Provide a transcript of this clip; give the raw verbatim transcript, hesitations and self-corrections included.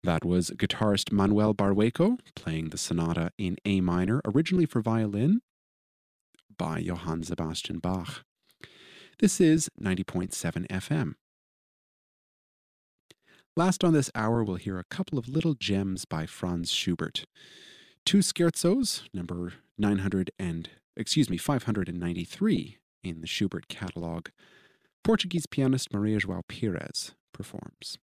That was guitarist Manuel Barrueco playing the sonata in A minor, originally for violin by Johann Sebastian Bach. This is ninety point seven F M. Last on this hour, we'll hear a couple of little gems by Franz Schubert. Two scherzos, number nine hundred and, excuse me, five hundred ninety-three in the Schubert catalog. Portuguese pianist Maria João Pires performs.